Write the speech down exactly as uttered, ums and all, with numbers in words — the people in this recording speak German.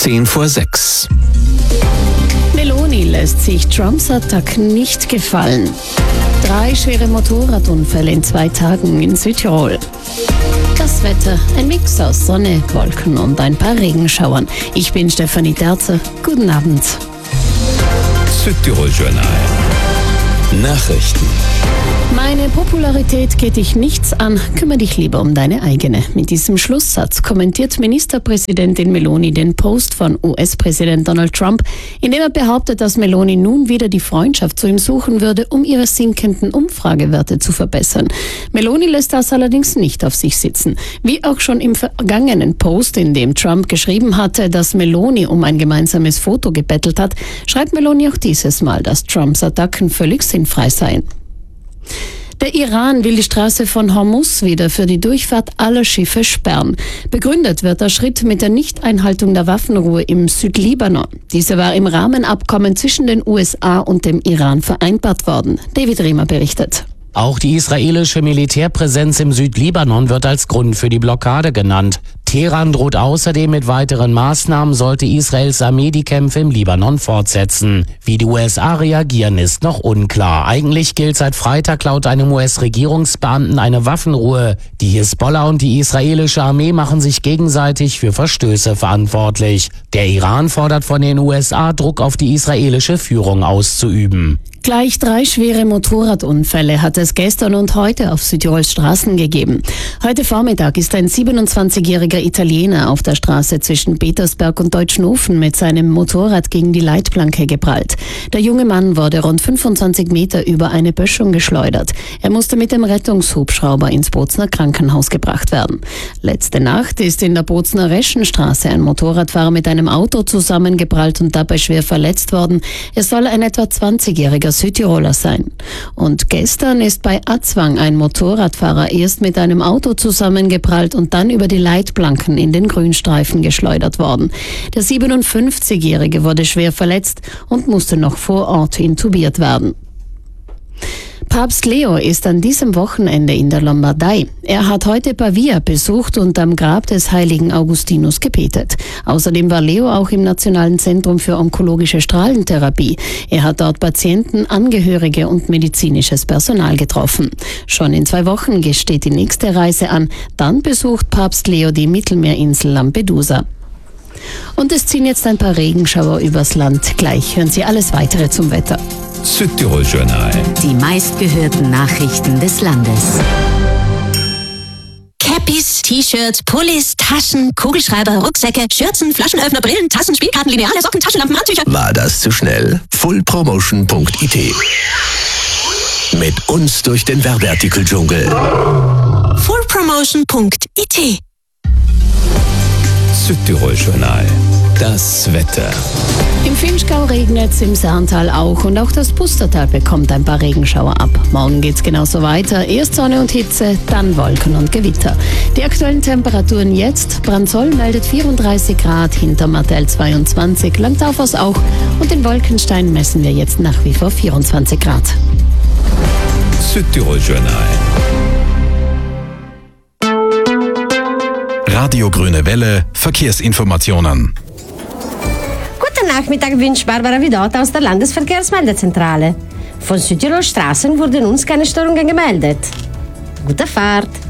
zehn vor sechs. Meloni lässt sich Trumps Attacken nicht gefallen. Drei schwere Motorradunfälle in zwei Tagen in Südtirol. Das Wetter, ein Mix aus Sonne, Wolken und ein paar Regenschauern. Ich bin Stefanie Terzer. Guten Abend. Südtirol-Journal. Nachrichten. Meine Popularität geht dich nichts an, kümmere dich lieber um deine eigene. Mit diesem Schlusssatz kommentiert Ministerpräsidentin Meloni den Post von U S-Präsident Donald Trump, in dem er behauptet, dass Meloni nun wieder die Freundschaft zu ihm suchen würde, um ihre sinkenden Umfragewerte zu verbessern. Meloni lässt das allerdings nicht auf sich sitzen. Wie auch schon im vergangenen Post, in dem Trump geschrieben hatte, dass Meloni um ein gemeinsames Foto gebettelt hat, schreibt Meloni auch dieses Mal, dass Trumps Attacken völlig sinnfrei seien. Der Iran will die Straße von Hormuz wieder für die Durchfahrt aller Schiffe sperren. Begründet wird der Schritt mit der Nichteinhaltung der Waffenruhe im Südlibanon. Diese war im Rahmenabkommen zwischen den U S A und dem Iran vereinbart worden. David Riemer berichtet. Auch die israelische Militärpräsenz im Südlibanon wird als Grund für die Blockade genannt. Teheran droht außerdem mit weiteren Maßnahmen, sollte Israels Armee die Kämpfe im Libanon fortsetzen. Wie die U S A reagieren, ist noch unklar. Eigentlich gilt seit Freitag laut einem U S-Regierungsbeamten eine Waffenruhe. Die Hisbollah und die israelische Armee machen sich gegenseitig für Verstöße verantwortlich. Der Iran fordert von den U S A, Druck auf die israelische Führung auszuüben. Gleich drei schwere Motorradunfälle hat es gestern und heute auf Südtirols Straßen gegeben. Heute Vormittag ist ein siebenundzwanzigjähriger Italiener auf der Straße zwischen Petersberg und Deutschnofen mit seinem Motorrad gegen die Leitplanke geprallt. Der junge Mann wurde rund fünfundzwanzig Meter über eine Böschung geschleudert. Er musste mit dem Rettungshubschrauber ins Bozner Krankenhaus gebracht werden. Letzte Nacht ist in der Bozner Reschenstraße ein Motorradfahrer mit einem Auto zusammengeprallt und dabei schwer verletzt worden. Er soll ein etwa zwanzigjähriger Südtiroler sein. Und gestern ist bei Atzwang ein Motorradfahrer erst mit einem Auto zusammengeprallt und dann über die Leitplanken in den Grünstreifen geschleudert worden. Der siebenundfünfzigjährige wurde schwer verletzt und musste noch vor Ort intubiert werden. Papst Leo ist an diesem Wochenende in der Lombardei. Er hat heute Pavia besucht und am Grab des heiligen Augustinus gebetet. Außerdem war Leo auch im Nationalen Zentrum für onkologische Strahlentherapie. Er hat dort Patienten, Angehörige und medizinisches Personal getroffen. Schon in zwei Wochen steht die nächste Reise an. Dann besucht Papst Leo die Mittelmeerinsel Lampedusa. Und es ziehen jetzt ein paar Regenschauer übers Land. Gleich hören Sie alles Weitere zum Wetter. Südtirol-Journal. Die meistgehörten Nachrichten des Landes. Cappies, T-Shirts, Pullis, Taschen, Kugelschreiber, Rucksäcke, Schürzen, Flaschenöffner, Brillen, Tassen, Spielkarten, Lineale, Socken, Taschenlampen, Handtücher. War das zu schnell? full promotion punkt i t. Mit uns durch den Werbeartikel-Dschungel. full promotion punkt i t. Südtirol-Journal. Das Wetter. Im Vinschgau regnet es, im Sarntal auch und auch das Pustertal bekommt ein paar Regenschauer ab. Morgen geht's genauso weiter. Erst Sonne und Hitze, dann Wolken und Gewitter. Die aktuellen Temperaturen jetzt. Brandsoll meldet vierunddreißig Grad, Hintermartell zweiundzwanzig, Langtaufers auch und in Wolkenstein messen wir jetzt nach wie vor vierundzwanzig Grad. Südtirol-Journal. Radio Grüne Welle, Verkehrsinformationen. Guten Nachmittag, wünscht Barbara Vidot aus der Landesverkehrsmeldezentrale. Von Südtirol Straßen wurden uns keine Störungen gemeldet. Gute Fahrt!